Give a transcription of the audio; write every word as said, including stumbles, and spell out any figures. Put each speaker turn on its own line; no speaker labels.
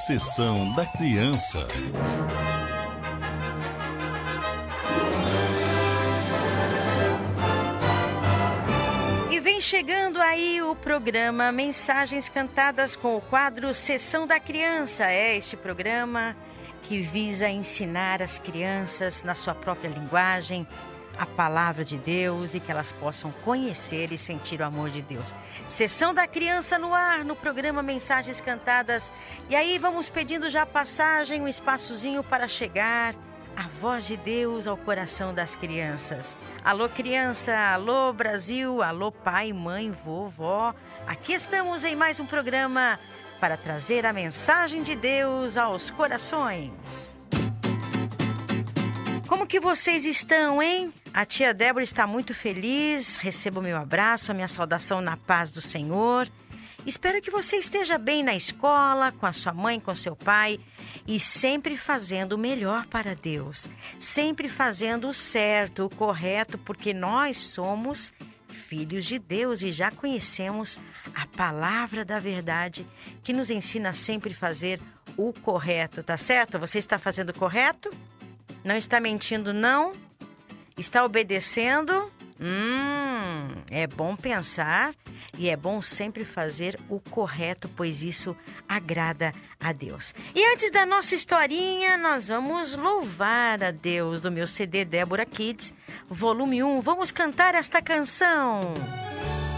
Sessão da Criança.
E vem chegando aí o programa Mensagens Cantadas com o quadro Sessão da Criança. É este programa que visa ensinar as crianças na sua própria linguagem a palavra de Deus e que elas possam conhecer e sentir o amor de Deus. Sessão da Criança no ar, no programa Mensagens Cantadas. E aí vamos pedindo já passagem, um espaçozinho para chegar a voz de Deus ao coração das crianças. Alô criança, alô Brasil, alô pai, mãe, vovó. Aqui estamos em mais um programa para trazer a mensagem de Deus aos corações. Como que vocês estão, hein? A tia Débora está muito feliz. Receba o meu abraço, a minha saudação na paz do Senhor. Espero que você esteja bem na escola, com a sua mãe, com seu pai e sempre fazendo o melhor para Deus. Sempre fazendo o certo, o correto, porque nós somos filhos de Deus e já conhecemos a palavra da verdade que nos ensina a sempre fazer o correto, tá certo? Você está fazendo o correto? Não está mentindo, não? Está obedecendo? Hum, é bom pensar e é bom sempre fazer o correto, pois isso agrada a Deus. E antes da nossa historinha, nós vamos louvar a Deus do meu C D Débora Kids, volume um. Vamos cantar esta canção.